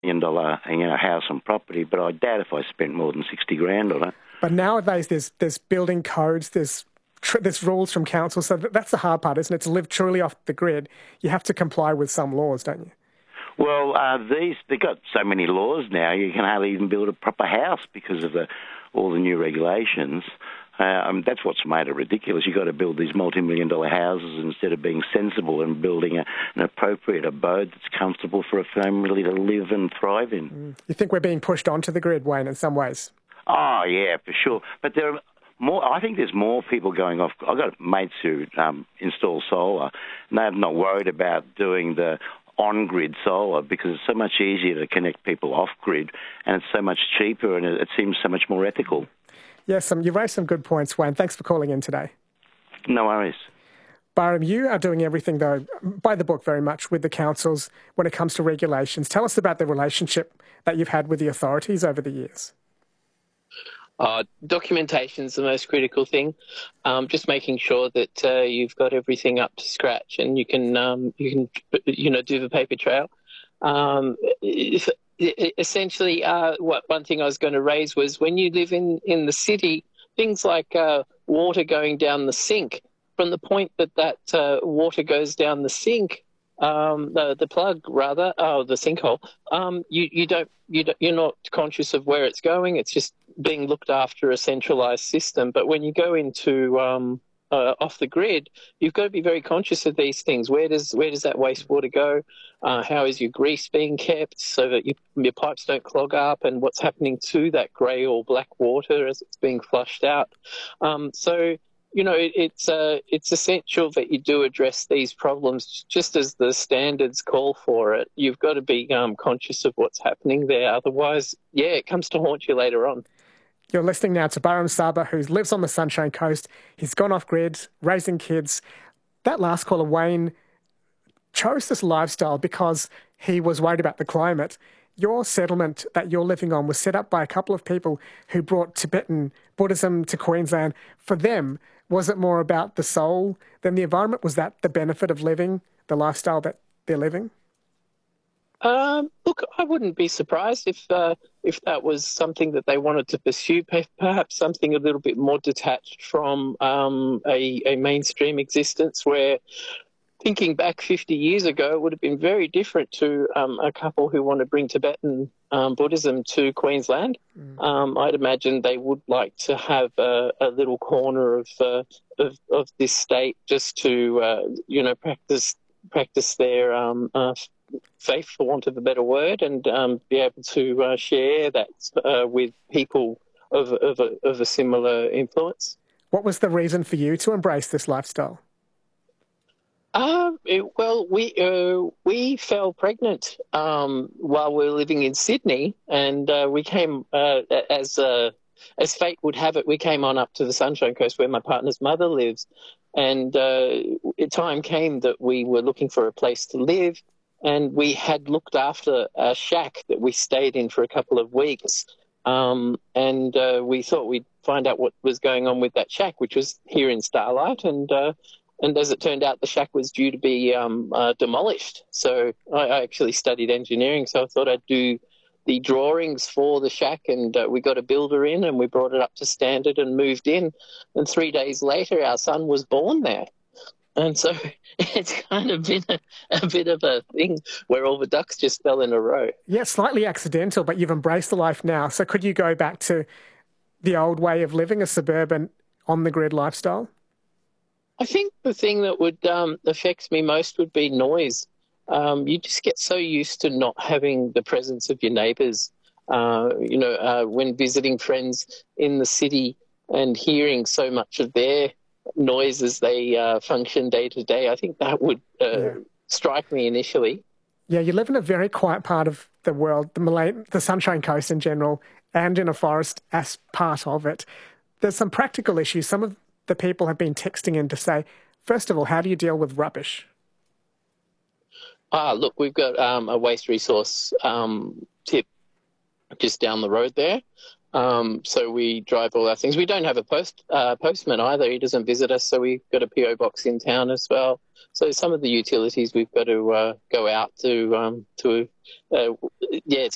$1 million house and property, but I doubt if I spent more than 60 grand on it. But nowadays there's building codes, there's rules from council, so that's the hard part, isn't it? To live truly off the grid, you have to comply with some laws, don't you? Well, they've got so many laws now, you can hardly even build a proper house because of all the new regulations. That's what's made it ridiculous. You've got to build these multi-million-dollar houses instead of being sensible and building an appropriate abode that's comfortable for a family to live and thrive in. You think we're being pushed onto the grid, Wayne, in some ways? Oh, yeah, for sure. But there are more. I think there's more people going off. I've got mates who install solar, and they're not worried about doing the on-grid solar because it's so much easier to connect people off-grid, and it's so much cheaper, and it seems so much more ethical. Yes, you raised some good points, Wayne. Thanks for calling in today. No worries. Byram, you are doing everything, though, by the book very much with the councils when it comes to regulations. Tell us about the relationship that you've had with the authorities over the years. Documentation is the most critical thing. Just making sure that you've got everything up to scratch and you can do the paper trail. Essentially, one thing I was going to raise was when you live in the city, things like water going down the sink. From the point that water goes down the sink, the plug rather, the sinkhole, you're not conscious of where it's going. It's just being looked after a centralised system. But when you go into off the grid, you've got to be very conscious of these things. Where does that wastewater go? How is your grease being kept so that your pipes don't clog up? And what's happening to that grey or black water as it's being flushed out? It's essential that you do address these problems just as the standards call for it. You've got to be conscious of what's happening there. Otherwise, it comes to haunt you later on. You're listening now to Byram Saba, who lives on the Sunshine Coast. He's gone off-grid, raising kids. That last caller, Wayne, chose this lifestyle because he was worried about the climate. Your settlement that you're living on was set up by a couple of people who brought Tibetan Buddhism to Queensland. For them, was it more about the soul than the environment? Was that the benefit of living the lifestyle that they're living? Look, I wouldn't be surprised if that was something that they wanted to pursue, perhaps something a little bit more detached from a mainstream existence where, thinking back 50 years ago, it would have been very different to a couple who want to bring Tibetan Buddhism to Queensland. I'd imagine they would like to have a little corner of this state just to, practice their faith, for want of a better word, and be able to share that with people of a similar influence. What was the reason for you to embrace this lifestyle? We fell pregnant while we were living in Sydney, and we came as fate would have it. We came on up to the Sunshine Coast where my partner's mother lives, and time came that we were looking for a place to live, and we had looked after a shack that we stayed in for a couple of weeks, and we thought we'd find out what was going on with that shack, which was here in Starlight, and as it turned out, the shack was due to be demolished. So I actually studied engineering, so I thought I'd do the drawings for the shack, and we got a builder in and we brought it up to standard and moved in. And 3 days later, our son was born there. And so it's kind of been a bit of a thing where all the ducks just fell in a row. Yeah, slightly accidental, but you've embraced the life now. So could you go back to the old way of living, a suburban, on-the-grid lifestyle? I think the thing that would affect me most would be noise. You just get so used to not having the presence of your neighbours. When visiting friends in the city and hearing so much of their noise as they function day to day, I think that would strike me initially. Yeah, you live in a very quiet part of the world, the Sunshine Coast in general, and in a forest as part of it. There's some practical issues. Some of the people have been texting in to say, first of all, how do you deal with rubbish? Look, we've got a waste resource tip just down the road there. So we drive all our things. We don't have a postman either. He doesn't visit us, so we've got a PO box in town as well. So some of the utilities we've got to go out to. It's